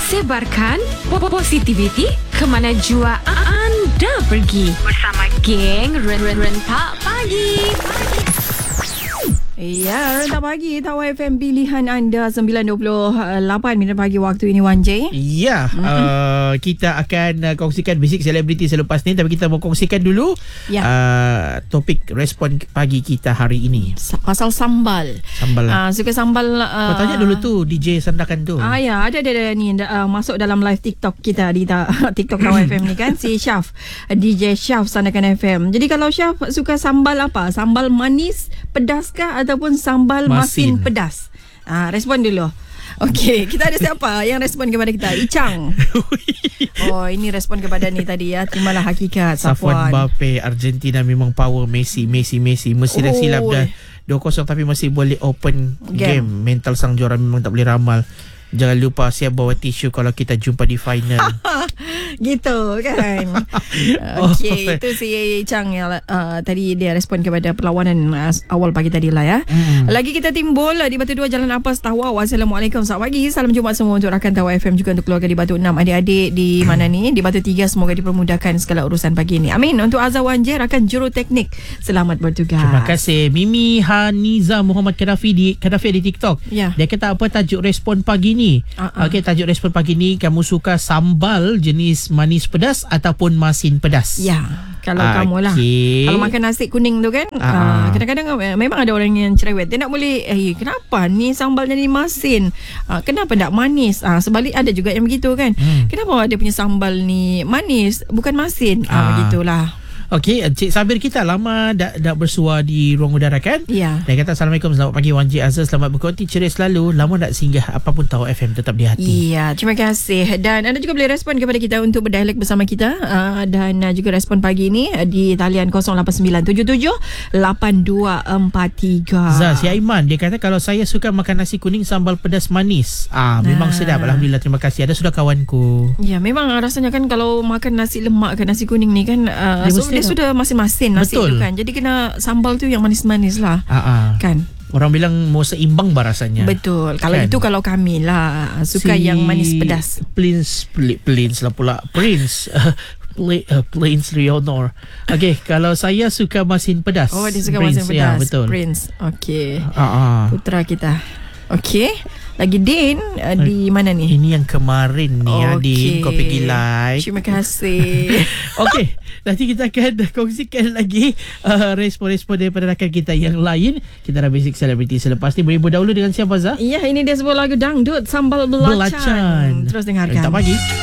Sebarkan positivity ke mana jua anda pergi bersama geng Rentak Pagi. Ya, Rentak Pagi, Tawar FM pilihan anda 9.28 minit pagi waktu ini, Wan J. Ya, kita akan kongsikan basic celebrity selepas ni. Tapi kita mau kongsikan dulu topik respon pagi kita hari ini. Pasal sambal. Sambal. Suka sambal. Kau tanya dulu tu DJ Sandakan tu. Ya, ada ni masuk dalam live TikTok kita di TikTok Tawar FM ni kan, si Syaf, DJ Syaf Sandakan FM. Jadi kalau Syaf suka sambal apa? Sambal manis, pedas kah ataupun sambal masin pedas? Respon dulu. Okey, kita ada siapa yang respon kepada kita? Icang. Oh, ini respon kepada ni tadi ya. Terimalah hakikat. Safwan Mbappe, Argentina memang power. Messi. Mesti dah silap dah 2-0 tapi masih boleh open game. Mental sang juara memang tak boleh ramal. Jangan lupa siap bawa tisu kalau kita jumpa di final. Gitu kan. Okey, itu si Chang yang tadi dia respon kepada perlawanan awal pagi tadi lah ya. Lagi kita timbul di Batu 2 Jalan Apas Tawau. Assalamualaikum, selamat pagi. Salam Jumaat semua untuk rakan Tawau FM, juga untuk keluarga di Batu 6, adik-adik di mana ni, di Batu 3, semoga dipermudahkan segala urusan pagi ini. Amin. Untuk Azhar Wanje, rakan juruteknik, selamat bertugas. Terima kasih. Mimi Haniza Muhammad Kadafi di TikTok. Ya. Dia kata apa tajuk respon pagi ni? Okey, tajuk respon pagi ni, kamu suka sambal jenis manis pedas ataupun masin pedas? Ya, kalau kamu lah. Kalau makan nasi kuning tu kan, kadang-kadang memang ada orang yang cerewet. Dia nak boleh, kenapa ni sambalnya ni masin? Kenapa tak manis? Sebalik ada juga yang begitu kan. Kenapa dia punya sambal ni manis bukan masin? Begitulah. Okey, Cik Sabir kita lama dah bersua di ruang udara kan? Ya. Dia kata Assalamualaikum, selamat pagi Wan J Azhar, selamat berkonti ceria selalu. Lama tak singgah, apapun tahu FM tetap di hati. Ya, terima kasih. Dan anda juga boleh respon kepada kita untuk berdialog bersama kita, dan juga respon pagi ini di talian 0897782243. Zah, si Aiman dia kata kalau saya suka makan nasi kuning sambal pedas manis. Memang sedap, alhamdulillah, terima kasih. Ada sudah kawanku. Ya, memang rasanya kan kalau makan nasi lemak ke nasi kuning ni kan, dia sudah masin-masin nasi tu kan. Jadi kena sambal tu yang manis-manis lah. Kan? Orang bilang mau seimbang bah rasanya. Betul. Kalau kan? Itu kalau kami lah suka yang manis pedas. Prince lah pula. Prince Leonor. Okey, kalau saya suka masin pedas. Oh, dia suka masin pedas. Ya, betul. Prince. Okey. Putra kita. Okey. Lagi Din di mana ni? Ini yang kemarin ni Din, kau pergi live. Terima kasih. Okey, nanti kita akan kongsikan lagi respon-respon daripada rakan kita yang lain. Kita dah basic celebrity selepas ni. Boleh berdahulu dengan siapa Zah? Ya, ini dia sebuah lagu dangdut Sambal Belacan. Terus dengarkan. Rentak Pagi.